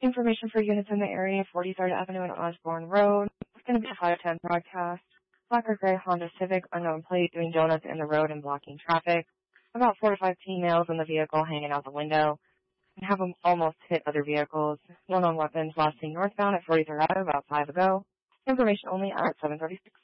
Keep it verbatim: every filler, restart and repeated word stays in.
Information for units in the area, forty-third Avenue and Osborne Road. It's going to be a five ten broadcast. Black or gray Honda Civic, unknown plate, doing donuts in the road and blocking traffic. About four to five teen males in the vehicle hanging out the window. And have them almost hit other vehicles. No known weapons, last seen northbound at forty-third Avenue about five ago. Information only at seven thirty-six.